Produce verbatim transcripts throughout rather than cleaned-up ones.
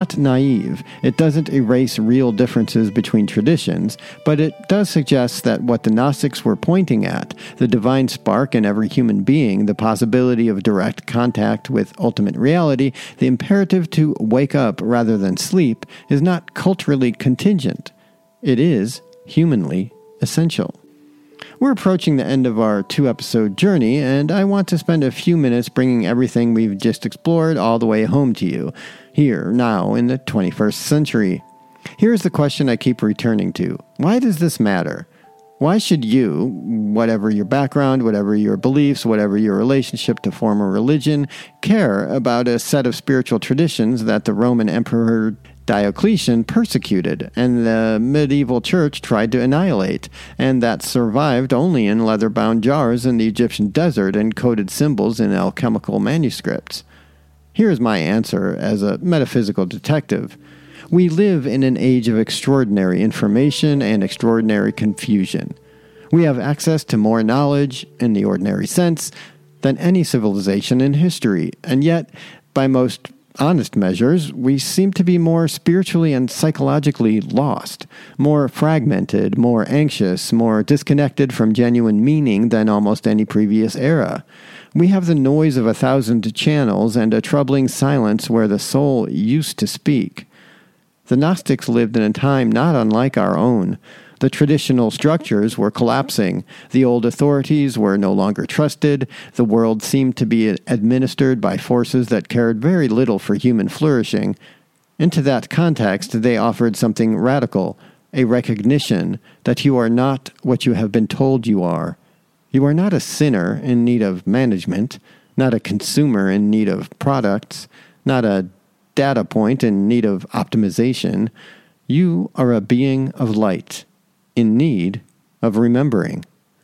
not naive. It doesn't erase real differences between traditions, but it does suggest that what the Gnostics were pointing at, the divine spark in every human being, the possibility of direct contact with ultimate reality, the imperative to wake up rather than sleep, is not culturally contingent. It is humanly essential. We're approaching the end of our two-episode journey, and I want to spend a few minutes bringing everything we've just explored all the way home to you, here, now, in the twenty-first century. Here's the question I keep returning to. Why does this matter? Why should you, whatever your background, whatever your beliefs, whatever your relationship to form a religion, care about a set of spiritual traditions that the Roman Emperor Diocletian persecuted and the medieval church tried to annihilate, and that survived only in leather-bound jars in the Egyptian desert and coded symbols in alchemical manuscripts? Here's my answer as a metaphysical detective. We live in an age of extraordinary information and extraordinary confusion. We have access to more knowledge, in the ordinary sense, than any civilization in history, and yet, by most honest measures, we seem to be more spiritually and psychologically lost, more fragmented, more anxious, more disconnected from genuine meaning than almost any previous era. We have the noise of a thousand channels and a troubling silence where the soul used to speak. The Gnostics lived in a time not unlike our own. The traditional structures were collapsing. The old authorities were no longer trusted. The world seemed to be administered by forces that cared very little for human flourishing. Into that context, they offered something radical, a recognition that you are not what you have been told you are. You are not a sinner in need of management, not a consumer in need of products, not a data point in need of optimization. You are a being of light, in need of remembering.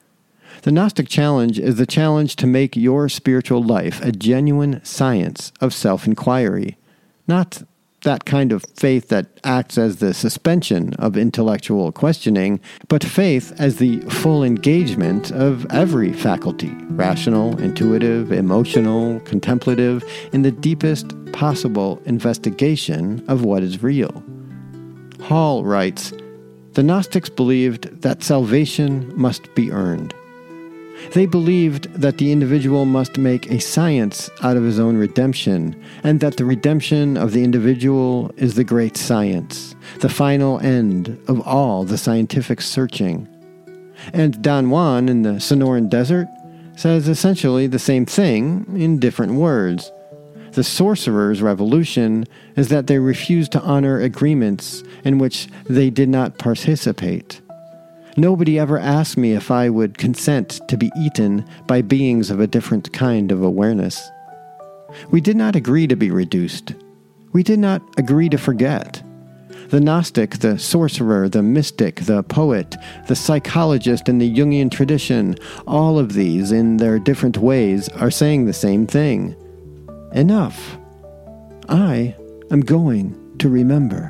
The Gnostic challenge is the challenge to make your spiritual life a genuine science of self-inquiry, not that kind of faith that acts as the suspension of intellectual questioning, but faith as the full engagement of every faculty, rational, intuitive, emotional, contemplative, in the deepest possible investigation of what is real. Hall writes, "The Gnostics believed that salvation must be earned. They believed that the individual must make a science out of his own redemption, and that the redemption of the individual is the great science, the final end of all the scientific searching." And Don Juan in the Sonoran Desert says essentially the same thing in different words. The sorcerer's revolution is that they refuse to honor agreements in which they did not participate. Nobody ever asked me if I would consent to be eaten by beings of a different kind of awareness. We did not agree to be reduced. We did not agree to forget. The Gnostic, the sorcerer, the mystic, the poet, the psychologist in the Jungian tradition, all of these, in their different ways, are saying the same thing. Enough. I am going to remember.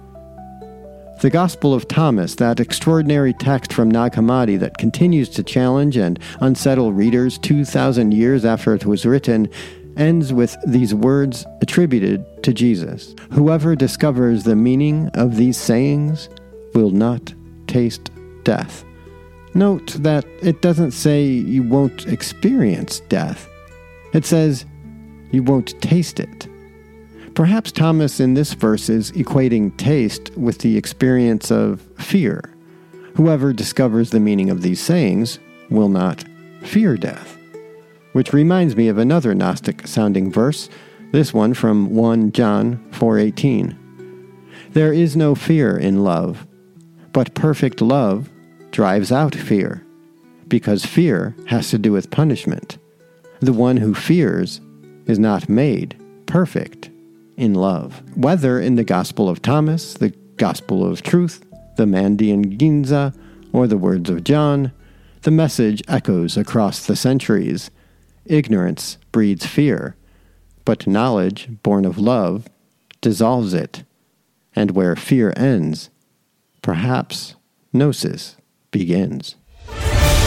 The Gospel of Thomas, that extraordinary text from Nag Hammadi that continues to challenge and unsettle readers two thousand years after it was written, ends with these words attributed to Jesus. Whoever discovers the meaning of these sayings will not taste death. Note that it doesn't say you won't experience death. It says you won't taste it. Perhaps Thomas in this verse is equating taste with the experience of fear. Whoever discovers the meaning of these sayings will not fear death. Which reminds me of another Gnostic-sounding verse, this one from First John four eighteen. There is no fear in love, but perfect love drives out fear, because fear has to do with punishment. The one who fears is not made perfect in love. Whether in the Gospel of Thomas, the Gospel of Truth, the Mandean Ginza, or the words of John, the message echoes across the centuries. Ignorance breeds fear, but knowledge, born of love, dissolves it. And where fear ends, perhaps gnosis begins.